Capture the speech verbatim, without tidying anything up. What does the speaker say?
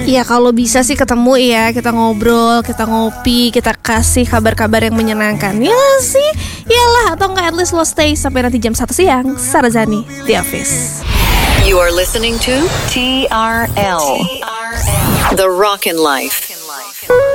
Ya kalau bisa sih ketemu ya, kita ngobrol, kita ngopi, kita kasih kabar-kabar yang menyenangkan. Ya sih, iyalah, atau enggak at least lo stay sampai nanti jam satu siang. Sarazani, The Office. You are listening to T R L, The Rockin' Life.